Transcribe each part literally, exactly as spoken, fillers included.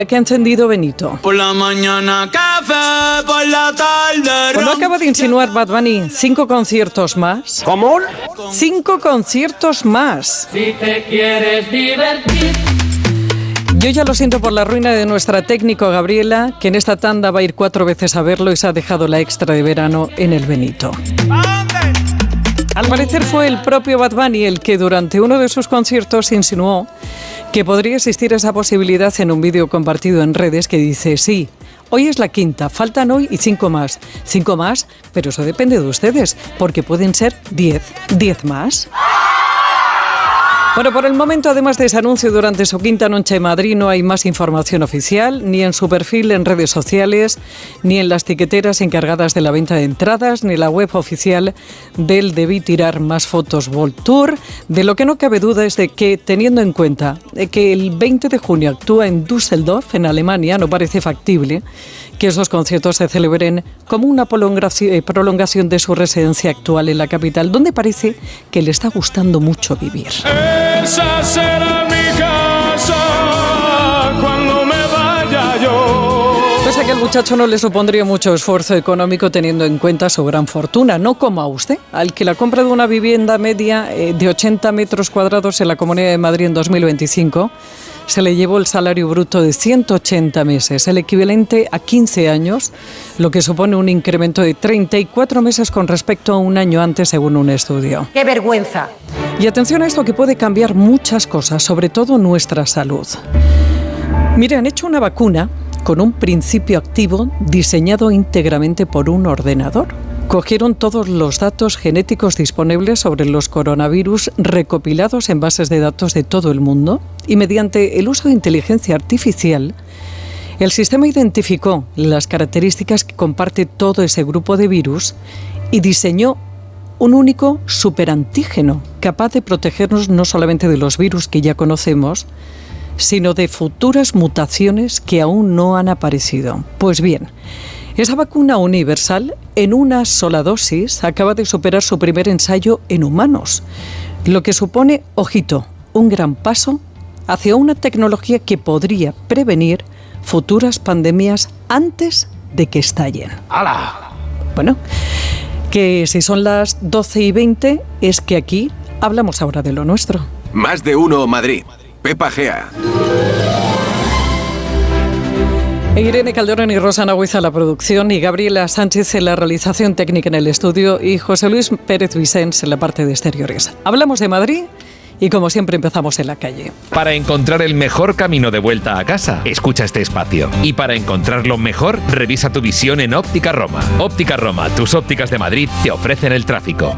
Que ha encendido Benito. Por la mañana café, por la tarde. Bueno, acaba de insinuar Bad Bunny cinco conciertos más. ¿Cómo? Cinco conciertos más. Si te quieres divertir. Yo ya lo siento por la ruina de nuestra técnico Gabriela, que en esta tanda va a ir cuatro veces a verlo y se ha dejado la extra de verano en el Benito. Al parecer fue el propio Bad Bunny el que durante uno de sus conciertos insinuó que podría existir esa posibilidad en un vídeo compartido en redes que dice, sí, hoy es la quinta, faltan hoy y cinco más. Cinco más, pero eso depende de ustedes, porque pueden ser diez. ¿Diez más? Bueno, por el momento, además de ese anuncio durante su quinta noche en Madrid, no hay más información oficial, ni en su perfil en redes sociales, ni en las tiqueteras encargadas de la venta de entradas, ni en la web oficial del Debí Tirar Más Fotos World Tour. De lo que no cabe duda es de que, teniendo en cuenta que el veinte de junio actúa en Düsseldorf, en Alemania, no parece factible que esos conciertos se celebren como una prolongación de su residencia actual en la capital, donde parece que le está gustando mucho vivir. Esa será mi casa cuando me vaya yo. Pues a que al muchacho no le supondría mucho esfuerzo económico teniendo en cuenta su gran fortuna, no como a usted, al que la compra de una vivienda media de ochenta metros cuadrados en la Comunidad de Madrid en dos mil veinticinco se le llevó el salario bruto de ciento ochenta meses, el equivalente a quince años, lo que supone un incremento de treinta y cuatro meses con respecto a un año antes, según un estudio. ¡Qué vergüenza! Y atención a esto, que puede cambiar muchas cosas, sobre todo nuestra salud. Mire, han hecho una vacuna con un principio activo diseñado íntegramente por un ordenador. Cogieron todos los datos genéticos disponibles sobre los coronavirus recopilados en bases de datos de todo el mundo y mediante el uso de inteligencia artificial, el sistema identificó las características que comparte todo ese grupo de virus y diseñó un único superantígeno capaz de protegernos no solamente de los virus que ya conocemos, sino de futuras mutaciones que aún no han aparecido. Pues bien, esa vacuna universal, en una sola dosis, acaba de superar su primer ensayo en humanos, lo que supone, ojito, un gran paso hacia una tecnología que podría prevenir futuras pandemias antes de que estallen. ¡Hala! Bueno, que si son las doce y veinte, es que aquí hablamos ahora de lo nuestro. Más de uno Madrid. Pepa Gea. Irene Calderón y Rosana Huiza en la producción y Gabriela Sánchez en la realización técnica en el estudio y José Luis Pérez Vicens en la parte de exteriores. Hablamos de Madrid y como siempre empezamos en la calle. Para encontrar el mejor camino de vuelta a casa, escucha este espacio. Y para encontrarlo mejor, revisa tu visión en Óptica Roma. Óptica Roma, tus ópticas de Madrid te ofrecen el tráfico.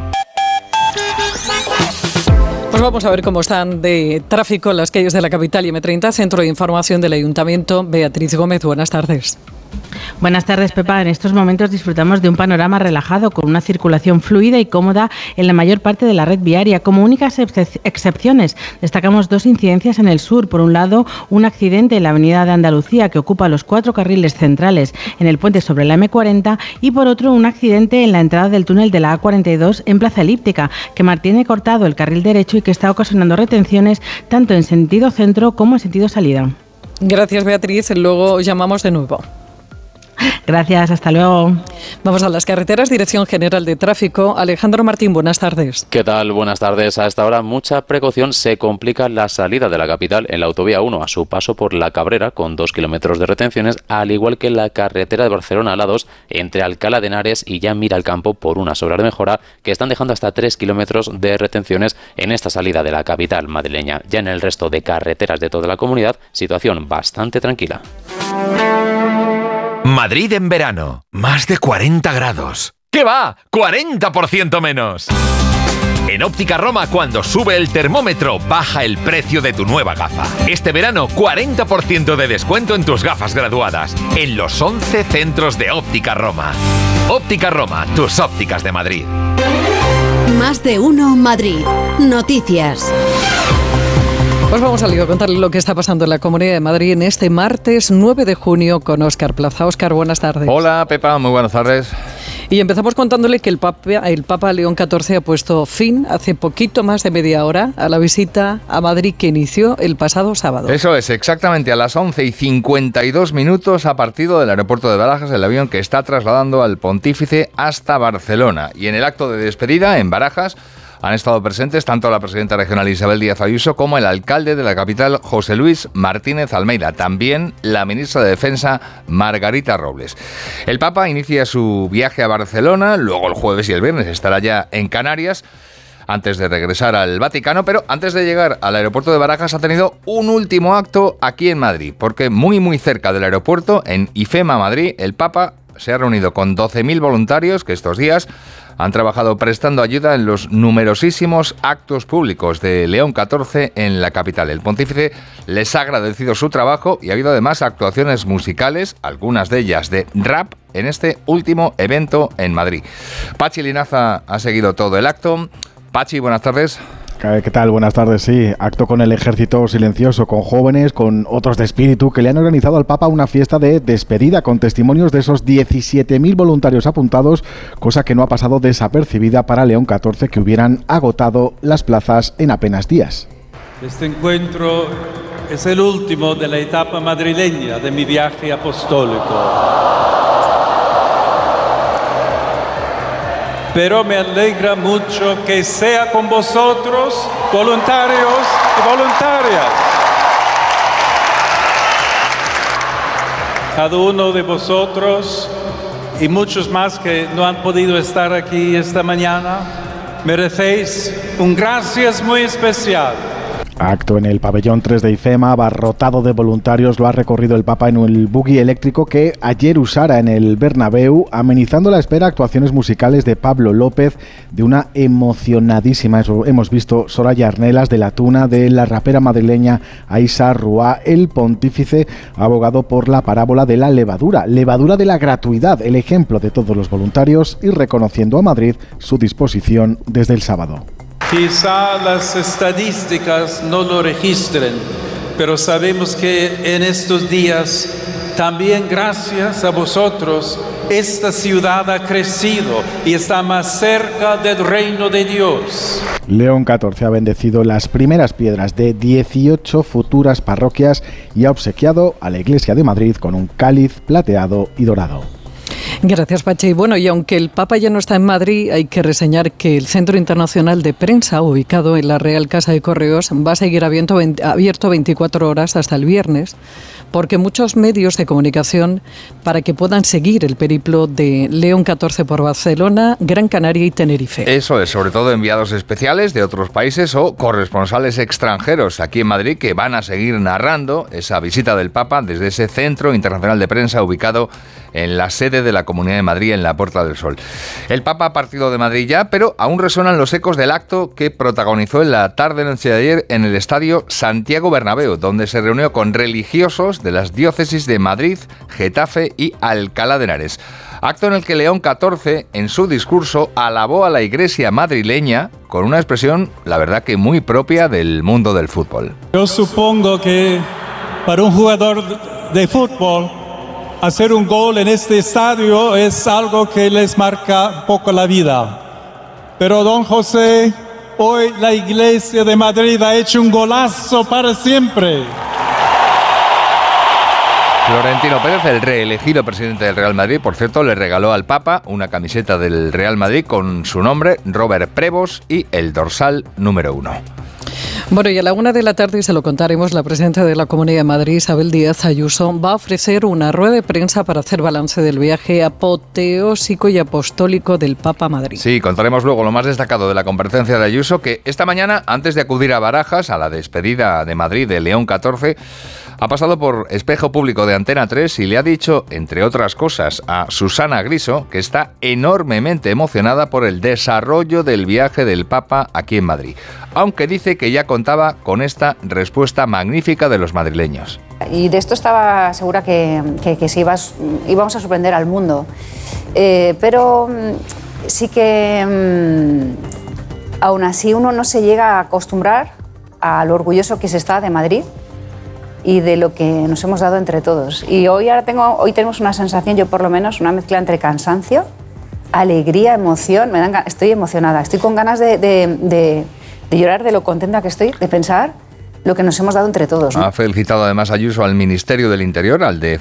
Pues vamos a ver cómo están de tráfico en las calles de la capital y eme treinta, Centro de Información del Ayuntamiento. Beatriz Gómez, buenas tardes. Buenas tardes, Pepa. En estos momentos disfrutamos de un panorama relajado con una circulación fluida y cómoda en la mayor parte de la red viaria. Como únicas excep- excepciones, destacamos dos incidencias en el sur. Por un lado, un accidente en la avenida de Andalucía que ocupa los cuatro carriles centrales en el puente sobre la eme cuarenta y por otro, un accidente en la entrada del túnel de la a cuarenta y dos en Plaza Elíptica que mantiene cortado el carril derecho y que está ocasionando retenciones tanto en sentido centro como en sentido salida. Gracias, Beatriz. Luego llamamos de nuevo. Gracias, hasta luego. Vamos a las carreteras, Dirección General de Tráfico. Alejandro Martín, buenas tardes. ¿Qué tal? Buenas tardes. A esta hora mucha precaución, se complica la salida de la capital en la autovía uno a su paso por La Cabrera con dos kilómetros de retenciones, al igual que la carretera de Barcelona a la dos entre Alcalá de Henares y ya Miralcampo por unas obras de mejora que están dejando hasta tres kilómetros de retenciones en esta salida de la capital madrileña. Ya en el resto de carreteras de toda la comunidad, situación bastante tranquila. Madrid en verano, más de cuarenta grados. ¿Qué va? ¡cuarenta por ciento menos! En Óptica Roma, cuando sube el termómetro, baja el precio de tu nueva gafa. Este verano, cuarenta por ciento de descuento en tus gafas graduadas, en los once centros de Óptica Roma. Óptica Roma, tus ópticas de Madrid. Más de uno Madrid. Noticias. Pues vamos a lío a contarle lo que está pasando en la Comunidad de Madrid en este martes nueve de junio con Óscar Plaza. Óscar, buenas tardes. Hola, Pepa, muy buenas tardes. Y empezamos contándole que el Papa, el Papa León catorce ha puesto fin hace poquito más de media hora a la visita a Madrid que inició el pasado sábado. Eso es, exactamente a las once y cincuenta y dos minutos ha partido del aeropuerto de Barajas el avión que está trasladando al pontífice hasta Barcelona. Y en el acto de despedida en Barajas han estado presentes tanto la presidenta regional Isabel Díaz Ayuso como el alcalde de la capital, José Luis Martínez Almeida. También la ministra de Defensa, Margarita Robles. El Papa inicia su viaje a Barcelona, luego el jueves y el viernes estará ya en Canarias, antes de regresar al Vaticano, pero antes de llegar al aeropuerto de Barajas ha tenido un último acto aquí en Madrid, porque muy muy cerca del aeropuerto, en IFEMA Madrid, el Papa se ha reunido con doce mil voluntarios que estos días han trabajado prestando ayuda en los numerosísimos actos públicos de León catorce en la capital. El pontífice les ha agradecido su trabajo y ha habido además actuaciones musicales, algunas de ellas de rap, en este último evento en Madrid. Pachi Linaza ha seguido todo el acto. Pachi, buenas tardes. ¿Qué tal? Buenas tardes, sí. Acto con el ejército silencioso, con jóvenes, con otros de espíritu, que le han organizado al Papa una fiesta de despedida con testimonios de esos diecisiete mil voluntarios apuntados, cosa que no ha pasado desapercibida para León catorce, que hubieran agotado las plazas en apenas días. Este encuentro es el último de la etapa madrileña de mi viaje apostólico. Pero me alegra mucho que sea con vosotros, voluntarios y voluntarias. Cada uno de vosotros y muchos más que no han podido estar aquí esta mañana, merecéis un gracias muy especial. Acto en el pabellón tres de IFEMA, abarrotado de voluntarios, lo ha recorrido el Papa en el buggy eléctrico que ayer usara en el Bernabéu, amenizando la espera actuaciones musicales de Pablo López, de una emocionadísima, eso hemos visto, Soraya Arnelas, de la Tuna, de la rapera madrileña Aisha Ruá. El pontífice ha abogado por la parábola de la levadura, levadura de la gratuidad, el ejemplo de todos los voluntarios, y reconociendo a Madrid su disposición desde el sábado. Quizá las estadísticas no lo registren, pero sabemos que en estos días, también gracias a vosotros, esta ciudad ha crecido y está más cerca del reino de Dios. León catorce ha bendecido las primeras piedras de dieciocho futuras parroquias y ha obsequiado a la Iglesia de Madrid con un cáliz plateado y dorado. Gracias, Pachi. Bueno, y aunque el Papa ya no está en Madrid, hay que reseñar que el Centro Internacional de Prensa, ubicado en la Real Casa de Correos, va a seguir abierto, abierto veinticuatro horas hasta el viernes, porque muchos medios de comunicación, para que puedan seguir el periplo de León catorce por Barcelona, Gran Canaria y Tenerife. Eso es, sobre todo enviados especiales de otros países o corresponsales extranjeros aquí en Madrid que van a seguir narrando esa visita del Papa desde ese Centro Internacional de Prensa ubicado en la sede de la Comunidad de Madrid, en la Puerta del Sol. El Papa ha partido de Madrid ya, pero aún resuenan los ecos del acto que protagonizó en la tarde-noche de ayer en el estadio Santiago Bernabéu, donde se reunió con religiosos de las diócesis de Madrid, Getafe y Alcalá de Henares. Acto en el que León catorce, en su discurso, alabó a la Iglesia madrileña con una expresión, la verdad que muy propia del mundo del fútbol. Yo supongo que para un jugador de fútbol, hacer un gol en este estadio es algo que les marca un poco la vida. Pero don José, hoy la Iglesia de Madrid ha hecho un golazo para siempre. Florentino Pérez, el reelegido presidente del Real Madrid, por cierto, le regaló al Papa una camiseta del Real Madrid con su nombre, Robert Prevost, y el dorsal número uno. Bueno, y a la una de la tarde, y se lo contaremos, la presidenta de la Comunidad de Madrid, Isabel Díaz Ayuso, va a ofrecer una rueda de prensa para hacer balance del viaje apoteósico y apostólico del Papa a Madrid. Sí, contaremos luego lo más destacado de la comparecencia de Ayuso, que esta mañana, antes de acudir a Barajas, a la despedida de Madrid de León catorce, ha pasado por espejo público de Antena tres y le ha dicho, entre otras cosas, a Susana Griso, que está enormemente emocionada por el desarrollo del viaje del Papa aquí en Madrid, aunque dice que ya contaba con esta respuesta magnífica de los madrileños. Y de esto estaba segura que, que, que se iba, íbamos a sorprender al mundo, eh, pero sí que mmm, aún así uno no se llega a acostumbrar a lo orgulloso que se está de Madrid y de lo que nos hemos dado entre todos. Y hoy, ahora tengo, hoy tenemos una sensación, yo por lo menos, una mezcla entre cansancio, alegría, emoción, me dan, estoy emocionada, estoy con ganas de, de, de, de llorar de lo contenta que estoy, de pensar lo que nos hemos dado entre todos, ¿no? Ha felicitado además Ayuso al Ministerio del Interior, al de